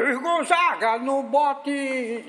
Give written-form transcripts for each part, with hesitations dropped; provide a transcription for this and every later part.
Luiz Gonzaga, não bote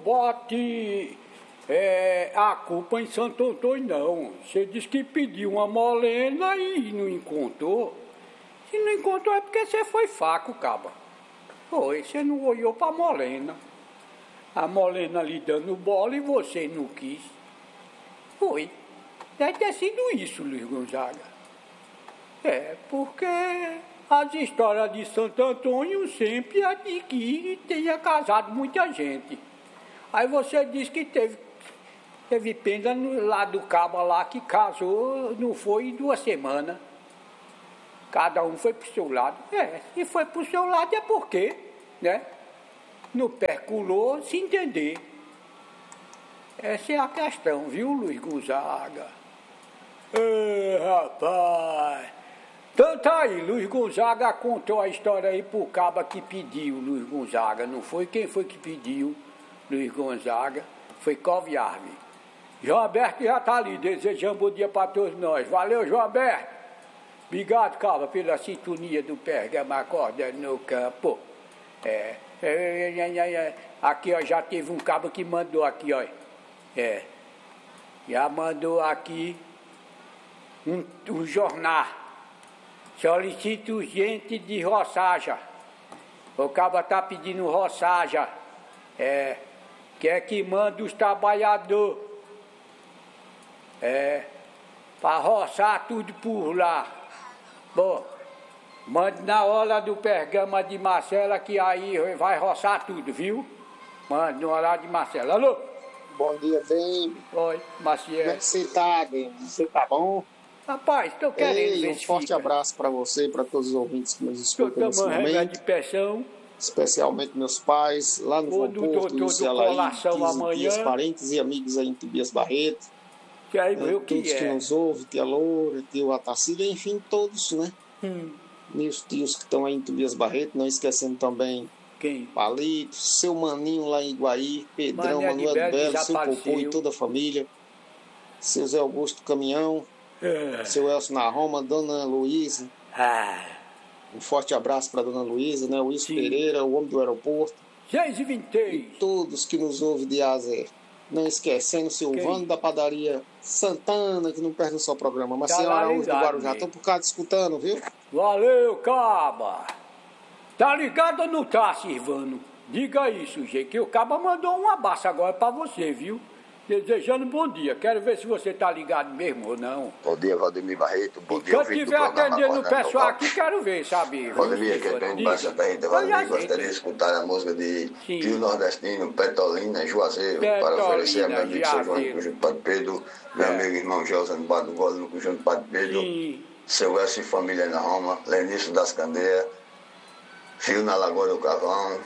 a culpa em Santo Antônio, não. Você disse que pediu uma molena e não encontrou. Se não encontrou é porque você foi fraco, caba. Foi, você não olhou pra molena. A molena lhe dando bola e você não quis. Foi. Deve ter sido isso, Luiz Gonzaga. Porque as histórias de Santo Antônio sempre é de que tenha casado muita gente. Aí você disse que teve pena lá do caba lá que casou, não foi em 2 semanas. Cada um foi pro seu lado. Se foi pro seu lado é porque, né? Não perculou se entender. Essa é a questão, viu, Luiz Gonzaga? Rapaz. Então tá aí, Luiz Gonzaga contou a história aí pro caba que pediu, Luiz Gonzaga. Não foi quem foi que pediu, Luiz Gonzaga. Foi Coviarme. João Alberto já tá ali, desejando bom dia pra todos nós. Valeu, João Alberto. Obrigado, caba, pela sintonia do Pergamo acordando no campo. Aqui, ó, já teve um cabo que mandou aqui, ó. Já mandou aqui um jornal. Solicito gente de roçaja. O cabo tá pedindo roçaja. Quer que manda os trabalhadores. Para roçar tudo por lá. Bom, mande na hora do Pergama de Marcela, que aí vai roçar tudo, viu? Mande na hora de Marcela. Alô? Bom dia, bem. Oi, Maciel. Como é que você tá, bem? Você tá bom? Rapaz, tô querendo ver um forte abraço para você e para todos os ouvintes que nos escutam nesse momento. De pressão. Especialmente meus pais, lá no João Porto, Lúcia Laís, tias, parentes e amigos aí em Tobias Barreto. Que aí viu todos que nos ouvem, tia Loura, tio Atacília, enfim, todos, né? Meus tios que estão aí em Tobias Barreto, não esquecendo também quem? Palito, seu Maninho lá em Iguaí, Pedrão, Manuel de Belo, seu Popô e toda a família, seu Zé Augusto Caminhão, seu Elcio na Roma, dona Luísa. Um forte abraço para dona Luísa, né? O Wilson Pereira, o homem do aeroporto. 6h23. E todos que nos ouvem de Azer. Não esquecendo o Silvano da padaria Santana, que não perde o seu programa. Mas senhora Araújo do Guarujá, estou por cá escutando, viu? Valeu, caba. Tá ligado ou não tá, Silvano? Diga isso, gente, que o caba mandou um abraço agora para você, viu? Desejando bom dia. Quero ver se você tá ligado mesmo ou não. Bom dia, Valdemir Barreto. Bom dia, ouvinte do programa. Se eu estiver atendendo o pessoal aqui, quero ver, sabe? Valdemir, aqui é Pedro Baixa Barreto. Valdemir, gostaria de escutar a música de Rio Nordestino, Petolina, Juazeiro, para oferecer a meu amigo São João do Conjunto Padre Pedro, meu amigo irmão Josa no Bar do Golo, no Conjunto Padre Pedro, seu Elcio e família na Roma, Lenício das Candeias, Fio na Lagoa do Cavão,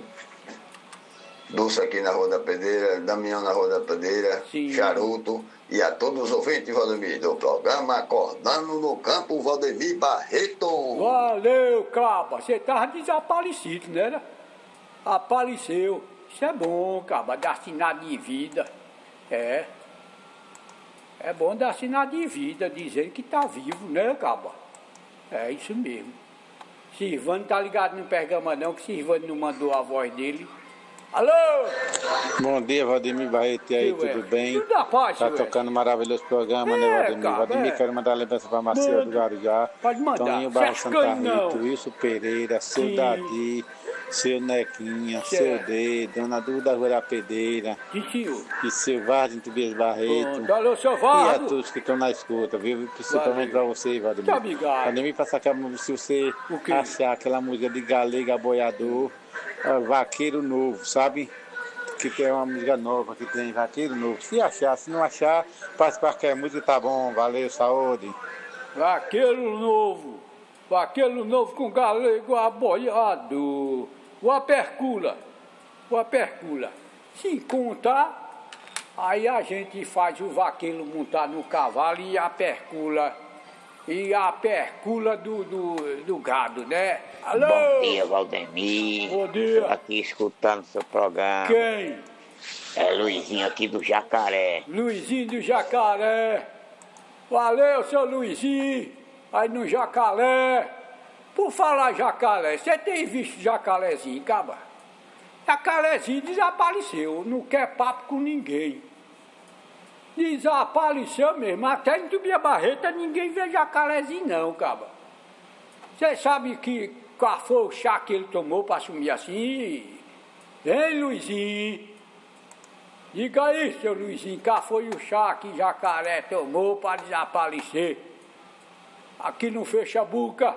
Dulce aqui na Rua da Pedreira, Damião na Rua da Pedreira, Charuto e a todos os ouvintes, Valdemir, do programa Acordando no Campo, Valdemir Barreto. Valeu, caba. Você tava desaparecido, né? Apareceu. Isso é bom, caba, dar sinal de vida. É bom dar sinal de vida, dizendo que tá vivo, né, caba? É isso mesmo. Silvano tá ligado no Pergama não, que Silvano não mandou a voz dele. Alô? Bom dia, Valdemir Barreto, e aí, tudo bem? Tudo da paz, tá tocando um maravilhoso programa, né, Valdemir? Cara, Valdemir, quero mandar lembrança para Marcelo do Guarujá, pode mandar. Toninho Barra Santa Rita, Wilson Pereira, seu Dadi, seu Nequinha, seu D, Dona Duda Rua da Pedeira, e seu Vardo em Tobias Barreto. Alô, seu Vardo. E a todos que estão na escuta, viu? Principalmente para você, Valdemir. Valdemir, para sacar, se você achar aquela música de Galega Boiador, Vaqueiro Novo, sabe? Que tem uma música nova, que tem Vaqueiro Novo. Se achar, se não achar, passe para qualquer música, tá bom. Valeu, saúde. Vaqueiro Novo com Galego Aboiado. O apercula. Se encontrar, aí a gente faz o vaqueiro montar no cavalo e a percula do gado, né? Alô? Bom dia, Valdemir. Bom dia. Estou aqui escutando seu programa. Quem? É Luizinho aqui do Jacaré. Luizinho do Jacaré. Valeu, seu Luizinho. Aí no Jacaré. Por falar jacaré, você tem visto jacarezinho, caba? Jacarezinho desapareceu, não quer papo com ninguém. Desapareceu mesmo, até em Tubia Barreta ninguém vê jacarezinho não, caba. Você sabe qual foi o chá que ele tomou para sumir assim? Hein, Luizinho? Diga aí, seu Luizinho, qual foi o chá que jacaré tomou para desaparecer? Aqui no Fecha a Boca.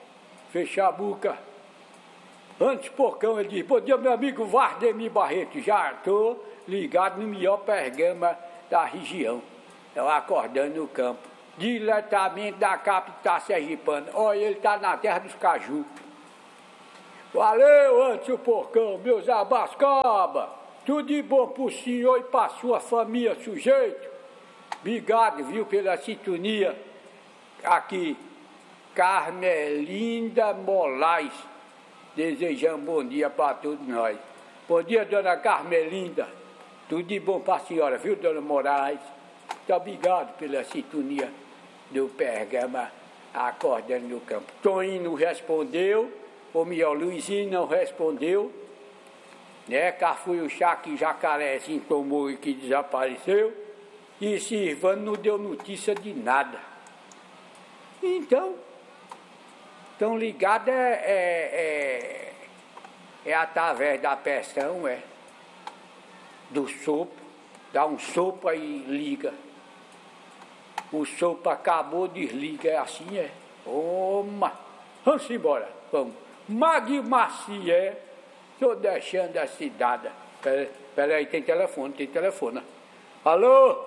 Antes Porcão, ele diz, bom dia, meu amigo Vardemir Barreto, já estou ligado no melhor pergama da região. Estou acordando no campo, diretamente da capital sergipana. Olha, ele está na terra dos caju. Valeu, antes Porcão, meus abascaba. Tudo de bom pro senhor e pra sua família, sujeito. Obrigado, viu, pela sintonia. Aqui, Carmelinda Moraes, desejando bom dia para todos nós. Bom dia, dona Carmelinda. Tudo de bom para a senhora, viu, dona Moraes? Muito obrigado pela sintonia do pergama Acordando no Campo. Toninho não respondeu, ou melhor, Luizinho não respondeu, né? Cá foi o chá que Jacarezinho tomou e que desapareceu, e Silvano não deu notícia de nada. Então, tão ligado é através da pressão, do sopro, dá um sopro aí liga. O sopro acabou, desliga, é assim, Vamos embora, vamos. Magui Macié, estou deixando a cidade. Peraí, tem telefone. Alô?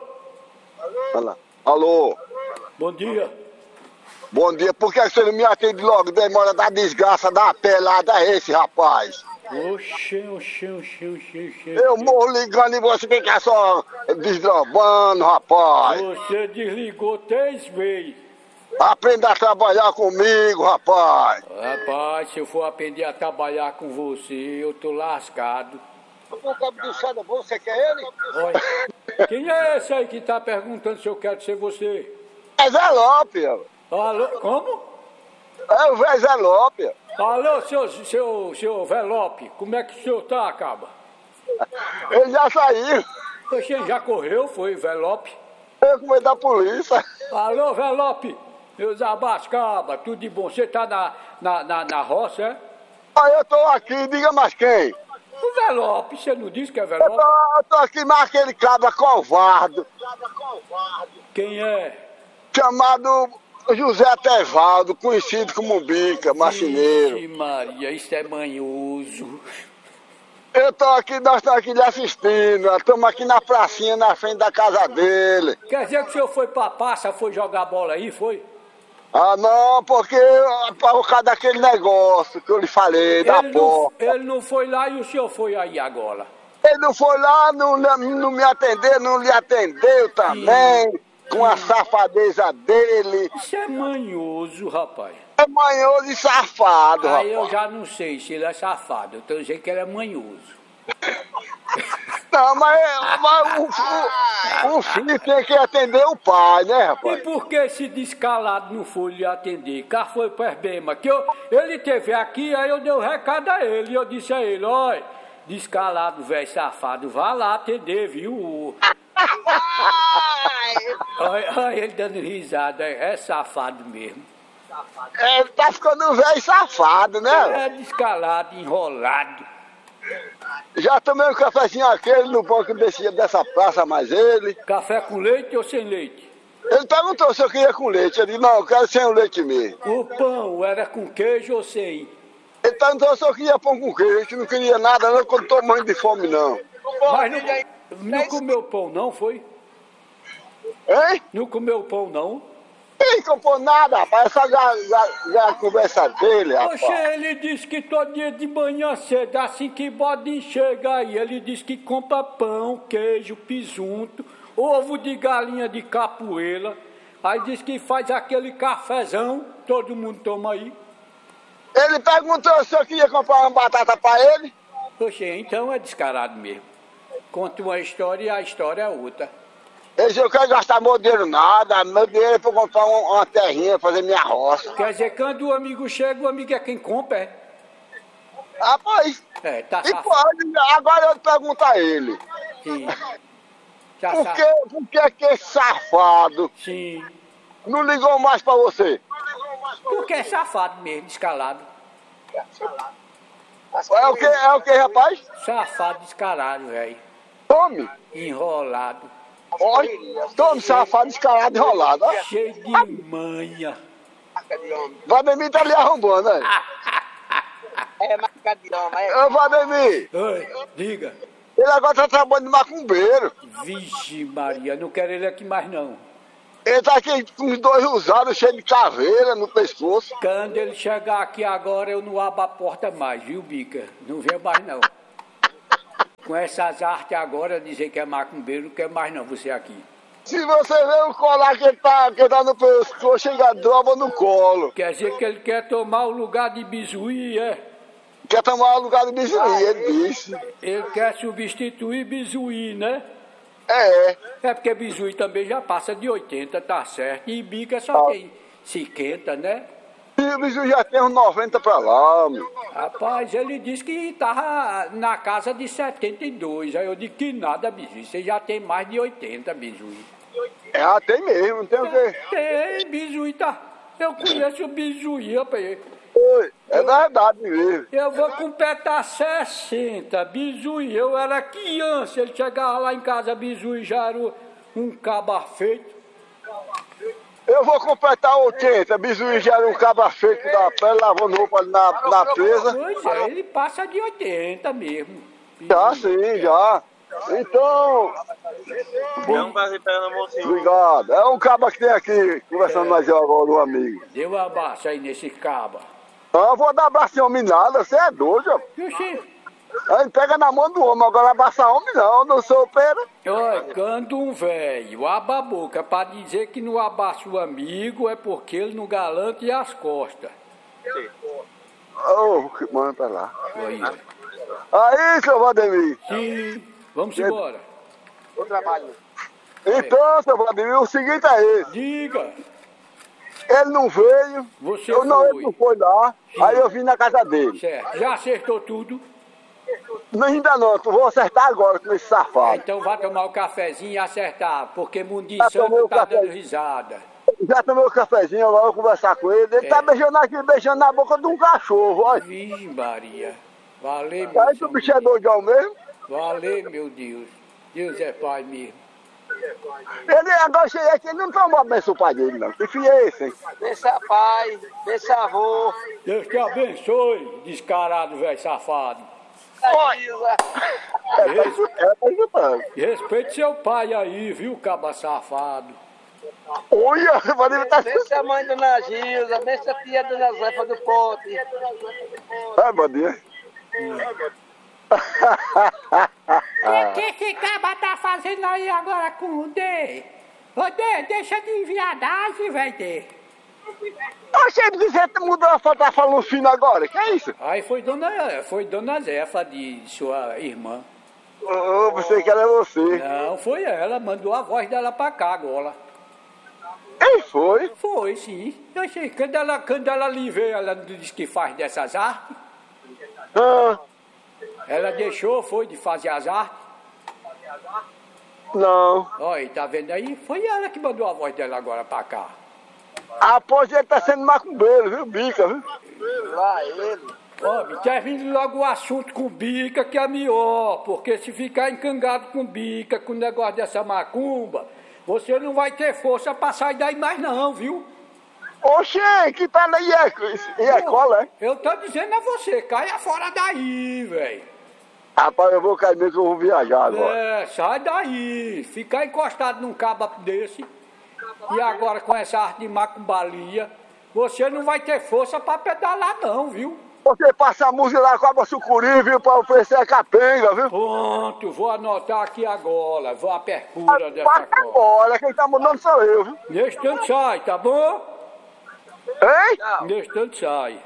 Alô? Bom dia. Bom dia, por que você não me atende logo? Demora da desgraça da pelada esse rapaz. Oxê. Eu morro ligando e você fica só desdobando, rapaz. Você desligou 3 vezes. Aprenda a trabalhar comigo, rapaz. Rapaz, se eu for aprender a trabalhar com você, eu tô lascado. O cabo do Sada, você quer ele? Olha, quem é esse aí que tá perguntando se eu quero ser você? É Zé Lopes. Alô, como? É o Zé Lopes. Alô, seu Velope, como é que o senhor tá, caba? Ele já saiu. Oxe, já correu, foi, Velope? Eu com medo da polícia. Alô, Velope, meus abascaba, tudo de bom? Você tá na roça, é? Ah, eu tô aqui, diga mais quem? O Velope, você não disse que é Velope? Eu tô aqui mais aquele cabra covarde. Quem é? Chamado José Tevaldo, conhecido como Bica, marceneiro. Ixi, Maria, isso é manhoso. Nós estamos aqui lhe assistindo, estamos aqui na pracinha, na frente da casa dele. Quer dizer que o senhor foi pra praça, foi jogar bola aí, foi? Ah, não, porque por causa daquele negócio que eu lhe falei, da porta. Ele não foi lá e o senhor foi aí agora? Ele não foi lá, não me atendeu, não lhe atendeu também, com a safadeza dele. Isso é manhoso, rapaz. É manhoso e safado, rapaz. Aí eu já não sei se ele é safado, eu tô dizendo que ele é manhoso. Não, mas o filho tem que atender o pai, né, rapaz? E por que esse descalado não foi lhe atender? Cá foi problema, que ele teve aqui, aí eu dei o recado a ele, e eu disse a ele, olha, descalado, velho safado, vá lá atender, viu? Olha ele dando risada, é safado mesmo. Ele tá ficando velho safado, né? É descalado, enrolado. Já tomei um cafezinho aquele no banco dessa praça, mas ele... Café com leite ou sem leite? Ele perguntou se eu queria com leite. Eu disse, não, eu quero sem o leite mesmo. O pão era com queijo ou sem? Ele perguntou se eu queria pão com queijo. Não queria nada, não, quando tô morrendo de fome, não. Mas não comeu pão, não, foi? Hein? Não comeu pão, não? Ele comprou nada, rapaz, essa a conversa dele, rapaz. Poxa, ele disse que todo dia de manhã cedo, assim que Bodinho chega aí, ele disse que compra pão, queijo, presunto, ovo de galinha de capoeira, aí diz que faz aquele cafezão, todo mundo toma aí. Ele perguntou se eu queria comprar uma batata pra ele. Poxa, então é descarado mesmo. Conta uma história e a história é outra. Ele disse, eu quero gastar meu dinheiro nada, meu dinheiro é pra comprar uma terrinha, fazer minha roça. Quer dizer, quando o amigo chega, o amigo é quem compra, é? Rapaz, Tá e agora eu pergunto a ele. Sim. Por que aquele safado Sim. não ligou mais pra você? Porque é safado mesmo, descalado. É o que, rapaz? Safado descarado, velho. Tome. Enrolado. Olha, tome, safado, descarado, enrolado. Ó. Cheio de manha. Vladimir tá lhe arrombando, né? É marca de homem. Ô, Vladimir. Oi, diga. Ele agora tá trabalhando de macumbeiro. Vixe Maria, não quero ele aqui mais não. Ele tá aqui com os dois usados, cheios de caveira no pescoço. Quando ele chegar aqui agora, eu não abro a porta mais, viu, Bica? Não vem mais não. Com essas artes agora, dizer que é macumbeiro, não quer mais não, você aqui. Se você vê o colar que ele tá no pescoço, chega a droga no colo. Quer dizer que ele quer tomar o lugar de Bizuí, é? Quer tomar o lugar de Bizuí, ele disse. Ele quer substituir Bizuí, né? É. É porque Bizuí também já passa de 80, tá certo. E Bica só tem 50, né? E o Bizuí já tem uns 90 pra lá, meu. Rapaz, ele disse que tava na casa de 72. Aí eu digo que nada, Bizuí. Você já tem mais de 80, Bizuí. Tem mesmo, não tem o quê? Tem, Bizuí tá. Eu conheço o Bizuí, rapaz. É verdade mesmo. Eu vou completar 60, Bizuí. Eu era criança, ele chegava lá em casa, Bizuí já era um caba feito. Eu vou completar 80, Bizuí já era um caba feito da pele, lavando roupa na presa. Pois é, ele passa de 80 mesmo. Já sim, já. Então... Deu um prazer pegando a mocinha. Obrigado. É um caba que tem aqui, conversando mais agora, um amigo. Deu um abraço aí nesse caba. Eu vou dar abraço em homem nada, você é doido, ó. A gente pega na mão do homem, agora abraçar homem não sou pera. Olha, quando um velho aba a boca pra dizer que não abraça o amigo, é porque ele não galante as costas. Que manda pra lá. Aí, seu Vladimir. Sim, vamos embora. O trabalho. Então, seu Vladimir, o seguinte é esse. Diga. Ele não veio, ele não foi lá, aí eu vim na casa dele. Certo, já acertou tudo? Ainda não, vou acertar agora com esse safado. Então vá tomar o cafezinho e acertar, porque Mundinho Santo tá dando risada. Já tomei o cafezinho, agora eu vou conversar com ele. Ele tá beijando aqui, beijando na boca de um cachorro, olha. Vixe Maria, valeu, meu Aí tu bicho é doidão mesmo? Valeu, meu Deus, Deus é pai mesmo. Ele agora chega aqui, ele não tomou a benção o pai dele, não. Que filho é esse, hein? Deixa pai, deixa avô. Deus te abençoe, descarado, velho safado. Respeite seu pai aí, viu, caba safado. Olha, Deixa a mãe da Dona Gilza, deixa a tia Dona Zefa do Pote. Bandinha. O que esse caba tá fazendo aí agora com o D? Ô D, deixa de viadagem, velho D. Achei que você mudou a foto, tá falando fino agora, que é isso? Aí foi Dona Zefa de sua irmã. Você que era você. Não, foi ela, mandou a voz dela pra cá agora. Quem foi? Foi, sim. Eu achei, quando ela lhe veio, ela disse que faz dessas artes. Ela deixou, foi, de fazer as artes? Não. Olha, tá vendo aí? Foi ela que mandou a voz dela agora pra cá. Após ele tá sendo macumbeiro, viu, Bica, viu? Lá ele. Ó, termine logo o assunto com Bica, que é melhor, porque se ficar encangado com Bica, com o negócio dessa macumba, você não vai ter força pra sair daí mais não, viu? Oxê, que tá aí é cola, é? Eu tô dizendo a você, caia fora daí, velho. Rapaz, eu vou cair mesmo que eu vou viajar agora. Sai daí. Ficar encostado num cabo desse, e agora com essa arte de macumbalia, você não vai ter força pra pedalar não, viu? Você passa a música da Cobra Sucuri, viu, pra oferecer a capenga, viu? Pronto, vou anotar aqui agora, vou à percura dessa coisa. Agora, quem tá mandando sou eu, viu? Neste tanto sai, tá bom? Hein? Neste tanto sai.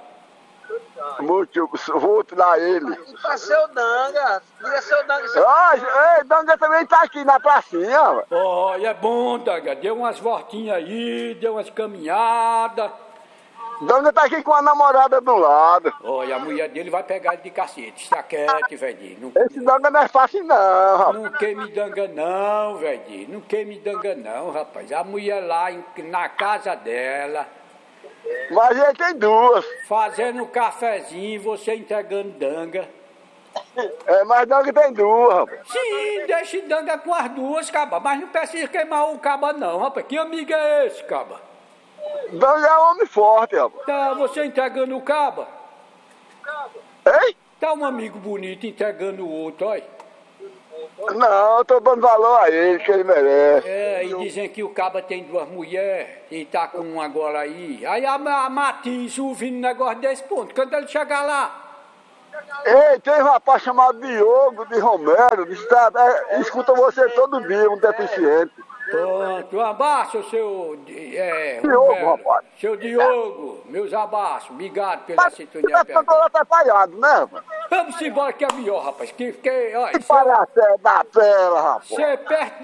Vou tirar ele. Pra seu Danga, diga seu Danga. Danga também tá aqui na pracinha. Olha, é bom, Danga, deu umas voltinhas aí, deu umas caminhadas. Danga tá aqui com a namorada do lado. Olha, a mulher dele vai pegar ele de cacete. Saquete, velho. Esse Danga não é fácil não, rapaz. Não queime Danga não, velho. Não queime Danga não, rapaz. A mulher lá na casa dela. Mas ele tem duas. Fazendo um cafezinho, você entregando Danga. Mas Danga tem duas, rapaz. Sim, deixe Danga com as duas, caba. Mas não precisa queimar o caba não, rapaz. Que amigo é esse, caba? Danga é homem forte, rapaz. Tá você entregando o caba? Hein? Tá um amigo bonito entregando o outro, olha. Não, eu tô dando valor a ele, que ele merece. E dizem que o caba tem duas mulheres e tá com uma agora aí. Aí a Matiz ouvindo um negócio desse ponto. Quando ele chegar lá... Ei, tem um rapaz chamado Diogo de Romero, escuta você todo dia, um deficiente. Pronto, um abraço, seu Diogo, rapaz. Seu Diogo, meus abraços, obrigado pela sintonia. Você tá todo atrapalhado, né, rapaz? Vamos embora que é melhor, rapaz. Olha, que palhaçada da tela, rapaz. Você é perto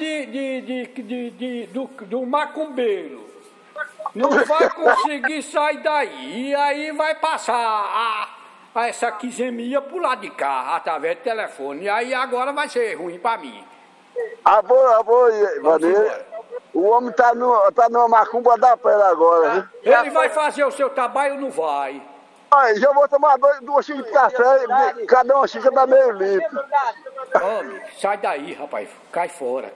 do macumbeiro. Não vai conseguir sair daí. E aí vai passar essa quizemia pro lado de cá, através do telefone. E aí agora vai ser ruim pra mim. O homem tá numa macumba da pele agora, viu? Ele vai fazer o seu trabalho ou não vai? Aí, já vou tomar duas xícaras de café, cada uma xícara dá meio litro. Homem, sai daí, rapaz. Cai fora.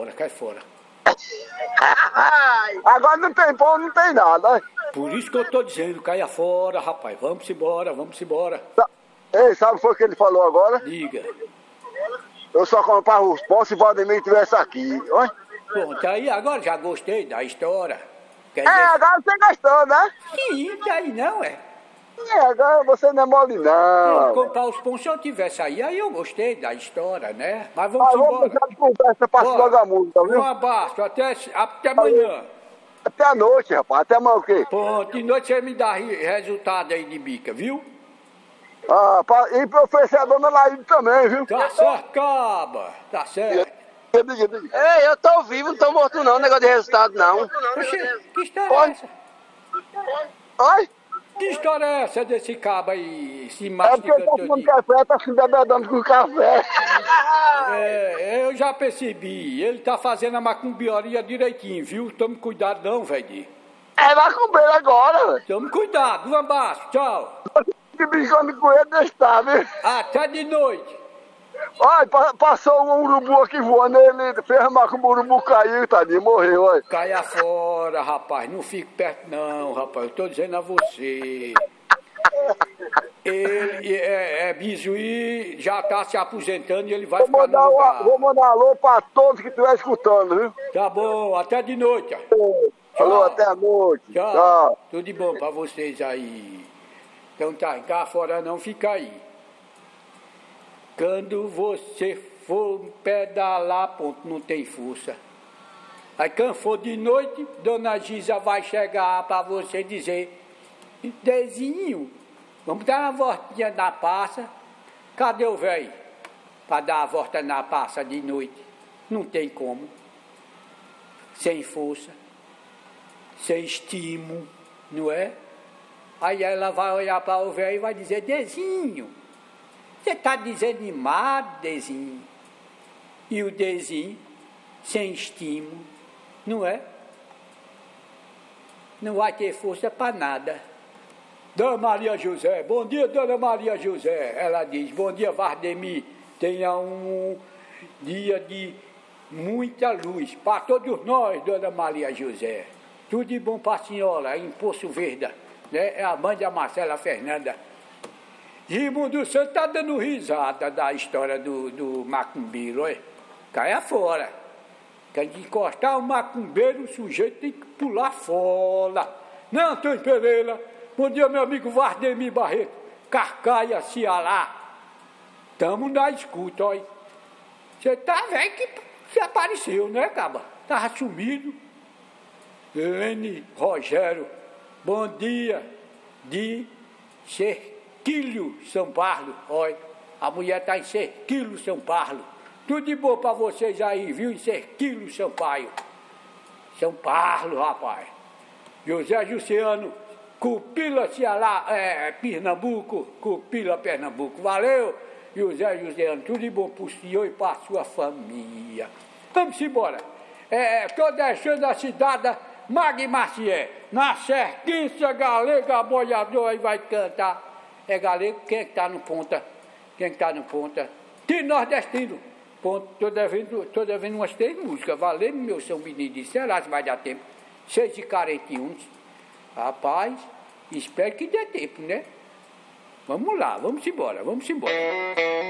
Agora não tem pão, não tem nada. Por isso que eu tô dizendo, caia fora, rapaz. Vamos embora. Ei, sabe o que foi que ele falou agora? Diga. Eu só comprava os pão se o Valdemir estivesse aqui. Oi? Pronto, aí agora já gostei da história. Agora você gostou, né? Sim, daí não, agora você não é mole, não. Eu comprar os pães, se eu tivesse aí eu gostei da história, né? Mas vamos embora. Vamos deixar de conversa, passa logo a música, viu? Um abraço, até amanhã. Até a noite, rapaz. Até amanhã o quê? Pronto, de noite você me dá resultado aí de bica, viu? E pra oferecer a dona Laíde também, viu? Tá certo, caba. Tá certo. Diga. Ei, eu tô vivo, não tô morto não, negócio de resultado não. Oxê, que história é essa? Oi? Que história é essa desse caba aí se mastigando? É porque eu tô tomando café, tá se embebedando com café. Eu já percebi. Ele tá fazendo a macumbioria direitinho, viu? Tome cuidado não, velho. É macumbeiro agora, velho. Tome cuidado, um abraço, tchau. Que brincando com ele desse tá, viu? Até de noite. Olha, passou um urubu aqui voando, ele fez a macumba, o urubu caiu, tadinho, morreu, olha. Caia fora, rapaz, não fique perto não, rapaz, eu tô dizendo a você. Ele é bizuí, já tá se aposentando e ele vai ficar no lugar. Vou mandar alô pra todos que estiver escutando, viu? Tá bom, até de noite. Alô, até a noite. Tchau. Tudo de bom pra vocês aí. Então tá, cá fora não, fica aí. Quando você for pedalar, ponto, não tem força. Aí quando for de noite, Dona Giza vai chegar para você dizer: Dezinho, vamos dar uma voltinha na praça. Cadê o velho? Para dar a volta na praça de noite. Não tem como. Sem força, sem estímulo, não é? Aí ela vai olhar para o velho e vai dizer: Dezinho, você está desanimado, Dezinho? E o Dezinho, sem estímulo, não é? Não vai ter força para nada. Dona Maria José, bom dia, Dona Maria José. Ela diz: bom dia, Vardemir. Tenha um dia de muita luz para todos nós, Dona Maria José. Tudo de bom para a senhora, em Poço Verde, né? É a mãe da Marcela Fernanda. Raimundo Santos está dando risada da história do macumbeiro, olha. Caia fora. Quer encostar o macumbeiro, o sujeito tem que pular fora. Não, Antônio Pereira. Bom dia, meu amigo Vardemir Barreto. Carcaia, Ceará. Tamo na escuta, olha. Você tá velho que se apareceu, né, caba? Tava sumido. Helene Rogério. Bom dia de Cerquilho, São Paulo. Olha, a mulher está em Cerquilho, São Paulo. Tudo de bom para vocês aí, viu? Em Cerquilho, São Paulo. São Paulo, rapaz. José Jussiano, Cupila, Ceará, Pernambuco, Cupila, Pernambuco. Valeu, José tudo de bom pro senhor e pra sua família. Vamos embora. Tô deixando a cidade Magui Macié, na Serquência Galega Boiador, aí vai cantar. É galego, quem é que tá no ponta? Quem é que tá no ponta? De nordestino. Ponto, tô devendo umas 3 músicas. Valeu, meu São Benedito. Será que vai dar tempo? 6h41. Rapaz, espero que dê tempo, né? Vamos lá, vamos embora.